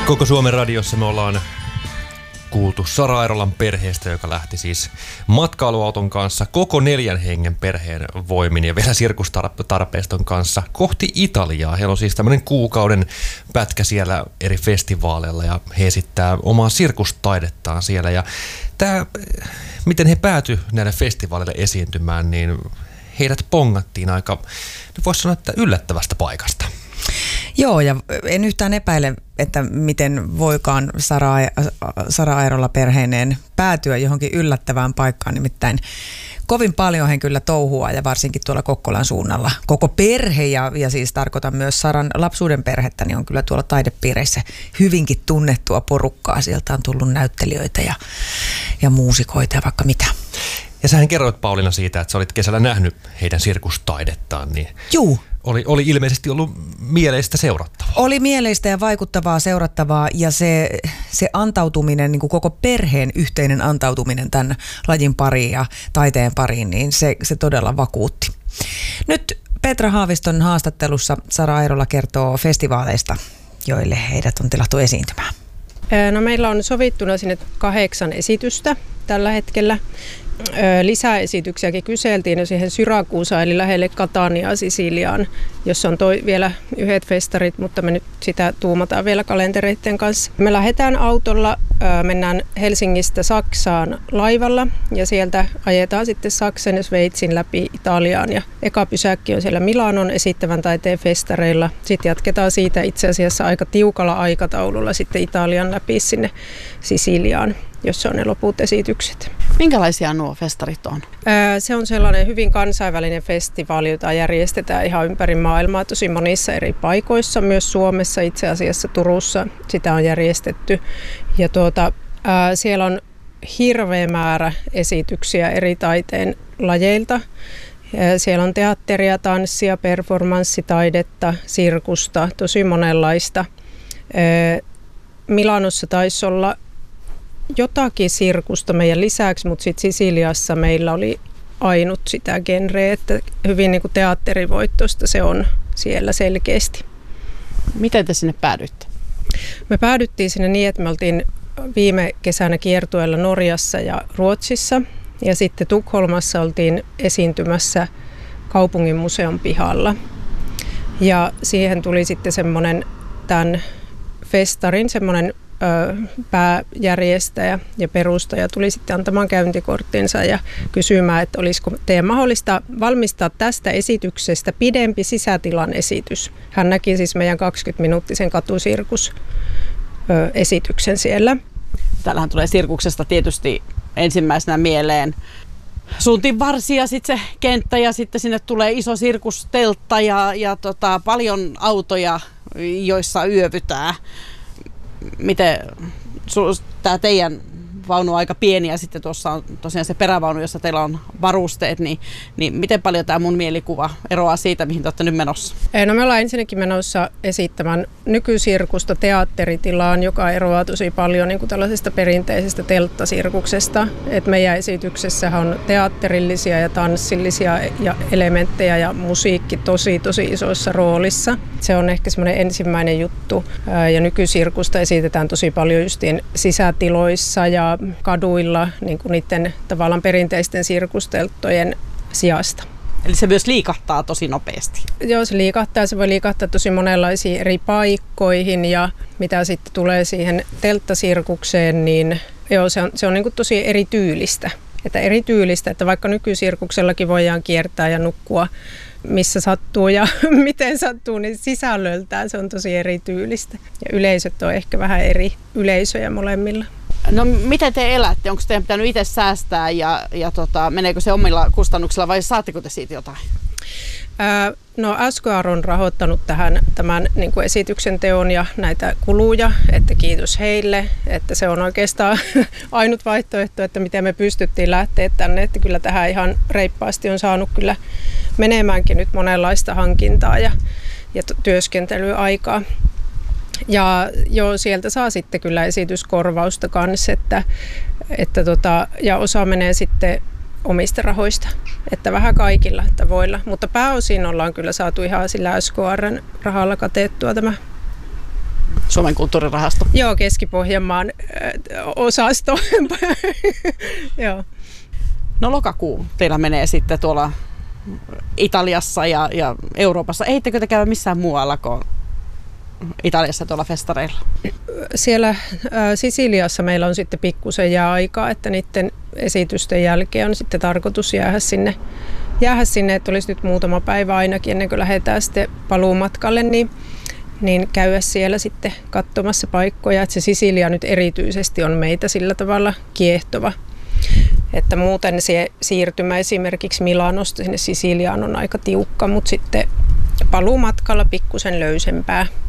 Koko Suomen radiossa me ollaan kuultu Sara Aerolan perheestä, joka lähti siis matkailuauton kanssa koko 4 hengen perheen voimin ja vielä sirkustarpeiston kanssa kohti Italiaa. Heillä on siis tämmöinen kuukauden pätkä siellä eri festivaaleilla ja he esittää omaa sirkustaidettaan siellä. Ja tämä, miten he päätyivät näille festivaaleille esiintymään, niin heidät pongattiin aika, voisi sanoa, että yllättävästä paikasta. Joo, ja en yhtään epäile, että miten voikaan Sara Aerola perheineen päätyä johonkin yllättävään paikkaan, nimittäin kovin paljon he kyllä touhua ja varsinkin tuolla Kokkolan suunnalla. Koko perhe ja siis tarkoitan myös Saran lapsuuden perhettä, niin on kyllä tuolla taidepiireissä hyvinkin tunnettua porukkaa. Sieltä on tullut näyttelijöitä ja muusikoita ja vaikka mitä. Ja sähän kerroit, Pauliina, siitä, että sä olit kesällä nähnyt heidän sirkustaidettaan, niin juu. Oli ilmeisesti ollut mieleistä seurattavaa. Oli mieleistä ja vaikuttavaa seurattavaa ja se antautuminen, niin kuin koko perheen yhteinen antautuminen tämän lajin pariin ja taiteen pariin, niin se todella vakuutti. Nyt Petra Haaviston haastattelussa Sara Aerola kertoo festivaaleista, joille heidät on tilattu esiintymään. No meillä on sovittuna sinne 8 esitystä tällä hetkellä. Lisäesityksiäkin kyseltiin jo siihen Syrakuusaan eli lähelle Cataniaa Sisiliaan, jossa on vielä yhdet festarit, mutta me nyt sitä tuumataan vielä kalentereiden kanssa. Me lähdetään autolla, mennään Helsingistä Saksaan laivalla ja sieltä ajetaan sitten Saksan ja Sveitsin läpi Italiaan. Ja eka pysäkki on siellä Milanon esittävän taiteen festareilla. Sitten jatketaan siitä itse asiassa aika tiukalla aikataululla sitten Italian läpi sinne Sisiliaan, jossa on ne loput esitykset. Minkälaisia nuo festarit on? Se on sellainen hyvin kansainvälinen festivaali, jota järjestetään ihan ympäri maailmaa tosi monissa eri paikoissa. Myös Suomessa, itse asiassa Turussa sitä on järjestetty. Ja siellä on hirveä määrä esityksiä eri taiteen lajeilta. Siellä on teatteria, tanssia, performanssitaidetta, sirkusta, tosi monenlaista. Milanossa taisi olla jotakin sirkusta meidän lisäksi, mutta sitten Sisiliassa meillä oli ainut sitä genreä, että hyvin niin kuin teatterivoittoista se on siellä selkeästi. Miten te sinne päädyitte? Me päädyttiin sinne niin, että me oltiin viime kesänä kiertueella Norjassa ja Ruotsissa ja sitten Tukholmassa oltiin esiintymässä kaupungin museon pihalla. Ja siihen tuli sitten semmoinen tämän festarin semmoinen pääjärjestäjä ja perustaja tuli sitten antamaan käyntikorttinsa ja kysymään, että olisiko teidän mahdollista valmistaa tästä esityksestä pidempi sisätilan esitys. Hän näki siis meidän 20-minuuttisen katusirkusesityksen siellä. Täällähän tulee sirkuksesta tietysti ensimmäisenä mieleen suuntinvarsi ja sitten se kenttä ja sitten sinne tulee iso sirkusteltta ja paljon autoja, joissa yövytään. Miten tämä teidän vaunu on aika pieni ja sitten tuossa on tosiaan se perävaunu, jossa teillä on varusteet, niin miten paljon tämä mun mielikuva eroaa siitä, mihin te olette nyt menossa? No me ollaan ensinnäkin menossa esittämään nykysirkusta teatteritilaan, joka eroaa tosi paljon niin kuin tällaisesta perinteisestä telttasirkuksesta. Et meidän esityksessähän on teatterillisia ja tanssillisia ja elementtejä ja musiikki tosi isoissa roolissa. Se on ehkä semmoinen ensimmäinen juttu ja nykysirkusta esitetään tosi paljon justiin sisätiloissa ja kaduilla niin kuin niiden tavallaan perinteisten sirkustelttojen sijasta. Eli se myös liikahtaa tosi nopeasti. Joo, se liikahtaa. Se voi liikahtaa tosi monenlaisiin eri paikkoihin ja mitä sitten tulee siihen telttasirkukseen, niin joo, se on niin kuin tosi erityylistä. Että vaikka nykysirkuksellakin voidaan kiertää ja nukkua missä sattuu ja miten sattuu, niin sisällöltään se on tosi erityylistä. Ja yleisöt on ehkä vähän eri yleisöjä molemmilla. No miten te elätte? Onko teidän pitänyt itse säästää ja meneekö se omilla kustannuksilla vai saatteko te siitä jotain? No SKR on rahoittanut tämän niin kuin esityksen teon ja näitä kuluja, että kiitos heille, että se on oikeastaan ainut vaihtoehto, että miten me pystyttiin lähteä tänne, että kyllä tähän ihan reippaasti on saanut kyllä menemäänkin nyt monenlaista hankintaa ja työskentelyaikaa. Ja joo, sieltä saa sitten kyllä esityskorvausta kanssa, ja osa menee sitten omista rahoista, että vähän kaikilla tavoilla. Mutta pääosin ollaan kyllä saatu ihan sillä SKR:n rahalla katettua tämä. Suomen kulttuurirahasto. Joo, Keski-Pohjanmaan osasto. Joo. No lokakuu teillä menee sitten tuolla Italiassa ja Euroopassa. Ehittekö te käydä missään muualla kuin Italiassa tuolla festareilla? Siellä Sisiliassa meillä on sitten pikkusen jääaikaa, että niiden esitysten jälkeen on sitten tarkoitus jäädä sinne, että olisi nyt muutama päivä ainakin ennen kuin lähdetään sitten paluumatkalle, niin käydä siellä sitten katsomassa paikkoja. Että se Sisilia nyt erityisesti on meitä sillä tavalla kiehtova. Että muuten se siirtymä esimerkiksi Milanosta sinne Sisiliaan on aika tiukka, mutta sitten paluumatkalla pikkusen löysempää.